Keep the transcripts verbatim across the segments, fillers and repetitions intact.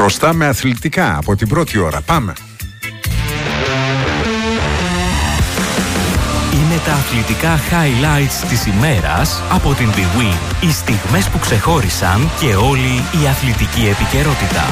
Χρωστάμε αθλητικά από την πρώτη ώρα. Πάμε. Είναι τα αθλητικά highlights της ημέρας από την Big Win. Οι στιγμές που ξεχώρισαν και όλη η αθλητική επικαιρότητα.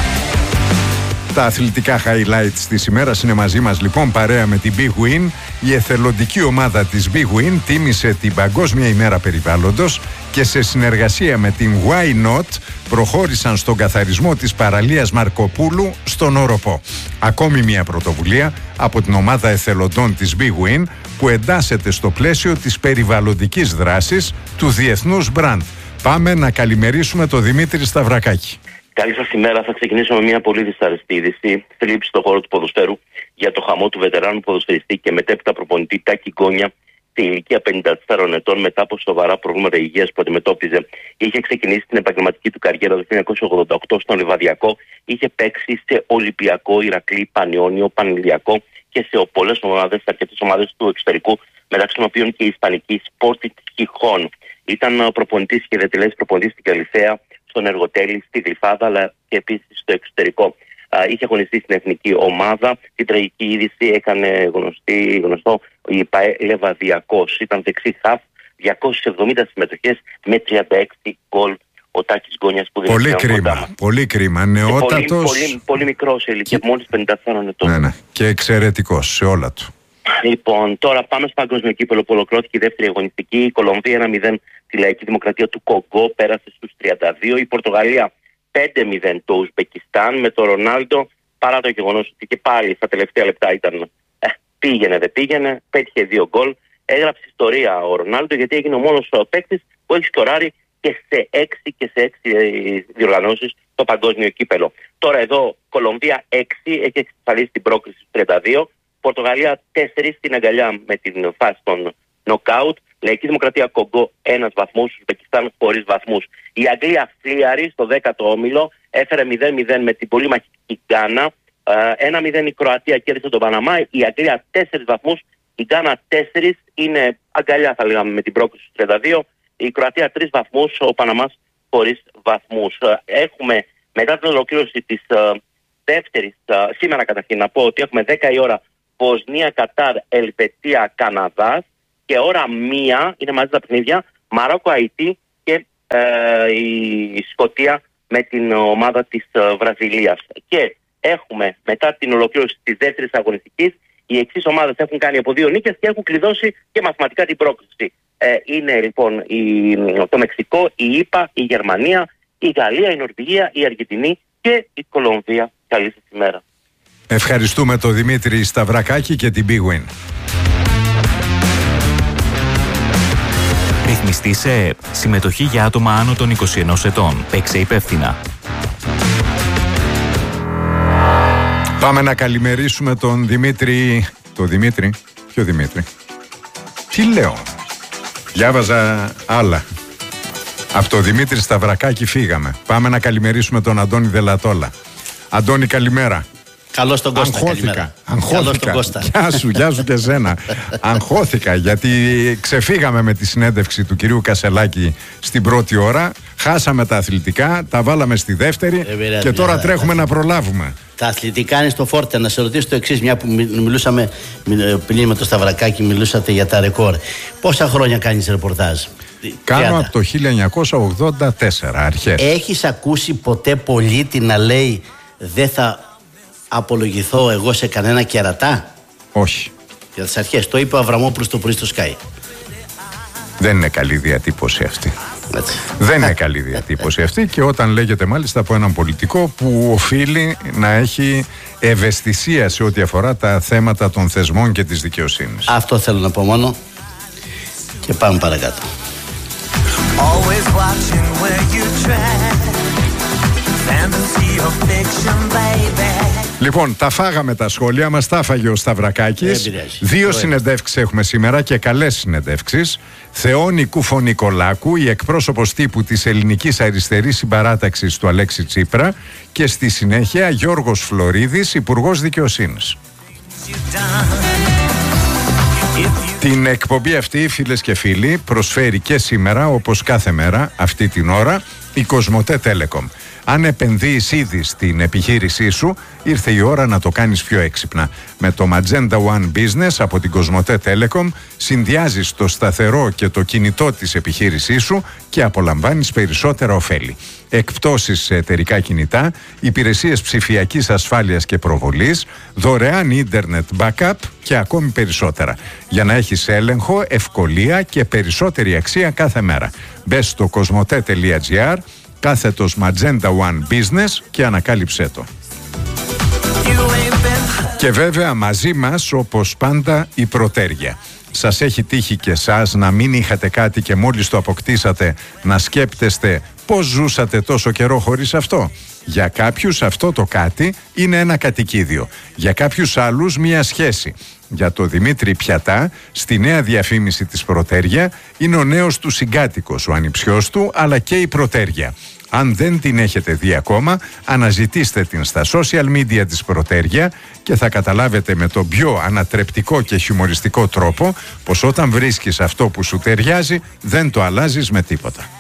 Τα αθλητικά highlights της ημέρας είναι μαζί μας λοιπόν παρέα με την Big Win. Η εθελοντική ομάδα της Big Win τίμησε την Παγκόσμια ημέρα περιβάλλοντος και σε συνεργασία με την Why Not προχώρησαν στον καθαρισμό της παραλίας Μαρκοπούλου στον Όροπο. Ακόμη μια πρωτοβουλία από την ομάδα εθελοντών της Big Win που εντάσσεται στο πλαίσιο της περιβαλλοντικής δράσης του διεθνούς μπραντ. Πάμε να καλημερίσουμε τον Δημήτρη Σταυρακάκη. Καλή σας ημέρα. Θα ξεκινήσω με μια πολύ δυσαρεστή είδηση. Θλίψη στον χώρο του ποδοσφαίρου για το χαμό του βετεράνου ποδοσφαιριστή και μετέπειτα προπονητή Τάκη Γκόνια στη ηλικία πενήντα τεσσάρων ετών μετά από σοβαρά προβλήματα υγείας που αντιμετώπιζε. Είχε ξεκινήσει την επαγγελματική του καριέρα το χίλια εννιακόσια ογδόντα οκτώ στον Λιβαδιακό. Είχε παίξει σε Ολυμπιακό, Ηρακλή, Πανιόνιο, Πανηλιακό και σε πολλές ομάδες, αρκετές ομάδες του εξωτερικού, μεταξύ των οποίων και η Ισπανική Sporting Gijón. Ήταν προπονητής και διατελέστης προπονητής στην Καλυθέα, στον Εργοτέλη, στη Γλυφάδα, αλλά και επίσης στο εξωτερικό. Α, είχε αγωνιστεί στην εθνική ομάδα. Την τραγική είδηση έκανε γνωστή, γνωστό η ΠΑΕ Λεβαδιακός. Ήταν δεξί χαφ, διακόσιες εβδομήντα συμμετοχές με τριάντα έξι γκολ. Ο Τάκης Γκόνιας που δεν πολύ κρίμα, κοντά. πολύ κρίμα. Νεότατος. Πολύ, πολύ, πολύ μικρός σε ηλικία, και... μόλις πενήντα τεσσάρων ετών. Ναι, ναι. Και εξαιρετικός σε όλα του. Λοιπόν, τώρα πάμε στο παγκόσμιο κύπελλο που ολοκληρώθηκε η δεύτερη αγωνιστική. Η Κολομβία ένα μηδέν τη Λαϊκή Δημοκρατία του Κογκό, πέρασε στους τριάντα δύο. Η Πορτογαλία πέντε μηδέν το Ουσμπεκιστάν με τον Ρονάλντο, παρά το γεγονός ότι και πάλι στα τελευταία λεπτά ήταν ε, πήγαινε δεν πήγαινε, πέτυχε δύο γκολ. Έγραψε ιστορία ο Ρονάλντο γιατί έγινε ο μόνος παίκτης που έχει σκοράρει και σε έξι και σε έξι διοργανώσεις το παγκόσμιο κύπελλο. Τώρα εδώ Κολομβία έξι έχει εξασφαλίσει την πρόκριση στους τριάντα δύο. Πορτογαλία τέσσερα στην αγκαλιά με την φάση των νοκάουτ. Λαϊκή Δημοκρατία Κογκό ένας βαθμός, Ουσμπεκιστάν χωρίς βαθμούς. Η Αγγλία φλίαρη στο δέκατο όμιλο, έφερε μηδέν μηδέν με την πολύ μαχητική Γκάνα. ένα μηδέν η Κροατία κέρδισε τον Παναμά. Η Αγγλία τέσσερις βαθμούς, η Γκάνα τέσσερα, είναι αγκαλιά θα λέγαμε με την πρόκληση του τριάντα δύο. Η Κροατία τρεις βαθμούς, ο Παναμάς χωρίς βαθμούς. Έχουμε μετά την ολοκλήρωση της uh, δεύτερης, uh, σήμερα καταρχήν να πω ότι έχουμε δέκα η ώρα Βοσνία, Κατάρ, Ελβετία, Καναδάς. Και ώρα μία είναι μαζί τα παιχνίδια Μαρόκο, Αϊτή και ε, η Σκωτία με την ομάδα της ε, Βραζιλίας. Και έχουμε μετά την ολοκλήρωση της δεύτερης αγωνιστικής, οι εξής ομάδες έχουν κάνει από δύο νίκες και έχουν κλειδώσει και μαθηματικά την πρόκληση. Ε, είναι λοιπόν η, το Μεξικό, η ΙΠΑ, η Γερμανία, η Γαλλία, η Νορβηγία, η Αργεντινή και η Κολομβία. Καλή σας ημέρα. Ευχαριστούμε τον Δημήτρη Σταυρακάκη και την Big Win. Ρυθμιστή σε ΕΕΠ. Συμμετοχή για άτομα άνω των είκοσι ενός ετών. Παίξε υπεύθυνα. Πάμε να καλημερίσουμε τον Δημήτρη. Το Δημήτρη. Ποιο Δημήτρη? Τι λέω? Διάβαζα άλλα. Από το Δημήτρη Σταυρακάκη φύγαμε. Πάμε να καλημερίσουμε τον Αντώνη Δελατόλα. Αντώνη, καλημέρα. Καλώς τον Κώστα. Αγχώθηκα. Αγχώθηκα. Γεια σου, γεια σου και εσένα. Αγχώθηκα γιατί ξεφύγαμε με τη συνέντευξη του κυρίου Κασελάκη στην πρώτη ώρα. Χάσαμε τα αθλητικά, τα βάλαμε στη δεύτερη ε, και τώρα τρέχουμε να προλάβουμε. Τα αθλητικά είναι στο φόρτε. Να σε ρωτήσω το εξής, μια που μιλούσαμε πριν με το Σταυρακάκη, μιλούσατε για τα ρεκόρ. Πόσα χρόνια κάνεις ρεπορτάζ? Κάνω τριάντα. Από το χίλια εννιακόσια ογδόντα τέσσερα αρχές. Έχεις ακούσει ποτέ πολίτη να λέει δεν θα απολογηθώ εγώ σε κανένα κερατά? Όχι. Για τις αρχές. Το είπε ο Αβραμόπουλος το πρωί στο Sky. Δεν είναι καλή διατύπωση αυτή. Έτσι. Δεν είναι καλή διατύπωση αυτή και όταν λέγεται μάλιστα από έναν πολιτικό που οφείλει να έχει ευαισθησία σε ό,τι αφορά τα θέματα των θεσμών και της δικαιοσύνης. Αυτό θέλω να πω μόνο και πάμε παρακάτω. Λοιπόν, τα φάγαμε τα σχόλια μας, τα έφαγε ο Σταυρακάκης. Δύο συνεντεύξεις έχουμε σήμερα και καλές συνεντεύξεις. Θεόνη Κουφο-Νικολάκου, η εκπρόσωπος τύπου της ελληνικής αριστερής συμπαράταξης του Αλέξη Τσίπρα, και στη συνέχεια Γιώργος Φλωρίδης, Υπουργός Δικαιοσύνης. Την εκπομπή αυτή, φίλες και φίλοι, προσφέρει και σήμερα, όπως κάθε μέρα αυτή την ώρα, η Κοσμοτέ Telecom. Αν επενδύεις ήδη στην επιχείρησή σου, ήρθε η ώρα να το κάνεις πιο έξυπνα. Με το Magenta One Business από την Κοσμοτέ Telecom συνδυάζεις το σταθερό και το κινητό της επιχείρησής σου και απολαμβάνεις περισσότερα ωφέλη. Εκπτώσεις σε εταιρικά κινητά, υπηρεσίες ψηφιακής ασφάλειας και προβολής, δωρεάν ίντερνετ backup και ακόμη περισσότερα. Για να έχεις έλεγχο, ευκολία και περισσότερη αξία κάθε μέρα. Μπες στο κοσμοτέ τελεία τζι άρ, κάθετος Magenta One Business και ανακάλυψέ το. Και βέβαια μαζί μας, όπως πάντα, η Πρωτέρια. Σας έχει τύχει και εσάς να μην είχατε κάτι και μόλις το αποκτήσατε να σκέπτεστε πώς ζούσατε τόσο καιρό χωρίς αυτό? Για κάποιους αυτό το κάτι είναι ένα κατοικίδιο. Για κάποιους άλλους μια σχέση. Για το Δημήτρη Πιατά, στη νέα διαφήμιση της Πρωτέρια, είναι ο νέος του συγκάτοικος, ο ανιψιός του, αλλά και η Πρωτέρια. Αν δεν την έχετε δει ακόμα, αναζητήστε την στα social media της Πρωτέρια και θα καταλάβετε με τον πιο ανατρεπτικό και χιουμοριστικό τρόπο πως όταν βρίσκεις αυτό που σου ταιριάζει, δεν το αλλάζεις με τίποτα.